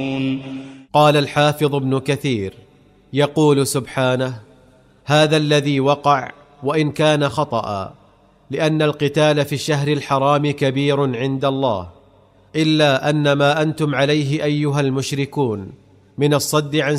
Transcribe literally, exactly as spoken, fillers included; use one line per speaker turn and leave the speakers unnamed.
قال الحافظ ابن كثير يقول سبحانه: هذا الذي وقع وإن كان خطأ، لأن القتال في الشهر الحرام كبير عند الله، إلا أن ما أنتم عليه أيها المشركون من الصد عن